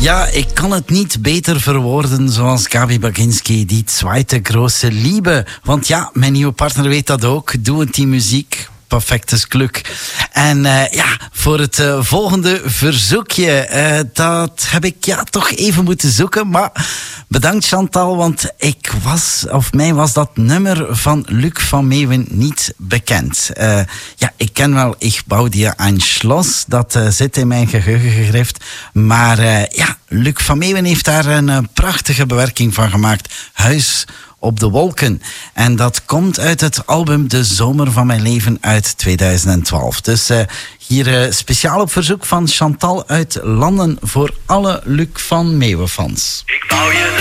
Ja, ik kan het niet beter verwoorden zoals Gabi Baginski, die zweite große Liebe. Want ja, mijn nieuwe partner weet dat ook. Doe die muziek. Perfectes geluk. En voor het volgende verzoekje, dat heb ik toch even moeten zoeken. Maar bedankt Chantal, want mij was dat nummer van Luc van Meeuwen niet bekend. Ik ken wel Ich bau dir ein Schloss, dat zit in mijn geheugen gegrift. Maar Luc van Meeuwen heeft daar een prachtige bewerking van gemaakt. Huis op de wolken. En dat komt uit het album De Zomer van Mijn Leven uit 2012. Dus hier speciaal op verzoek van Chantal uit Landen voor alle Luc van Meeuwen fans. Ik bouw je